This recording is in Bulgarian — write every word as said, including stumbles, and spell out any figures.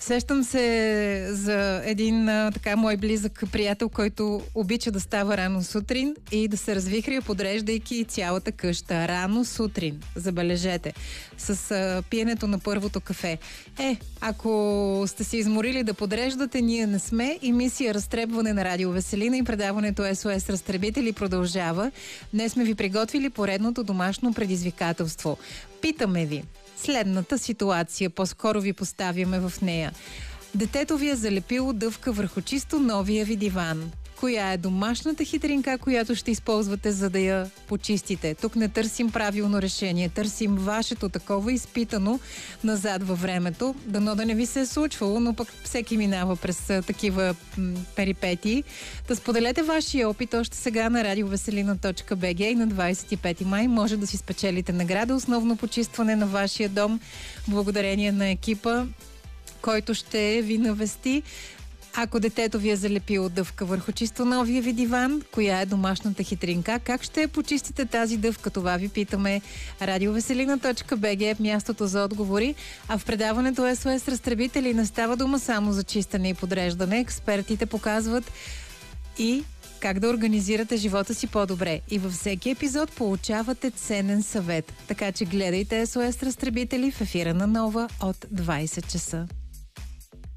Сещам се за един а, така мой близък приятел, който обича да става рано сутрин и да се развихря, подреждайки цялата къща. Рано сутрин, забележете, с а, пиенето на първото кафе. Е, ако сте се изморили да подреждате, ние не сме. И мисия разтребване на Радио Веселина и предаването Ес О Ес Разтребители продължава. Днес сме ви приготвили поредното домашно предизвикателство. Питаме ви следната ситуация, по-скоро ви поставяме в нея. Детето ви е залепило дъвка върху чисто новия ви диван. Коя е домашната хитринка, която ще използвате, за да я почистите? Тук не търсим правилно решение, търсим вашето такова изпитано назад във времето. Дано да не ви се е случвало, но пък всеки минава през а, такива м, перипетии. Да споделете вашия опит още сега на радиовеселина точка би джи и на двадесет и пети май може да си спечелите награда основно почистване на вашия дом, благодарение на екипа, който ще ви навести. Ако детето ви е залепило дъвка върху чисто новия ви диван, коя е домашната хитринка? Как ще почистите тази дъвка? Това ви питаме. радиовеселина точка би джи е мястото за отговори, а в предаването Ес О Ес Разтребители не става дума само за чистене и подреждане. Експертите показват и как да организирате живота си по-добре. И във всеки епизод получавате ценен съвет. Така че гледайте Ес О Ес Разтребители в ефира на Нова от двадесет часа.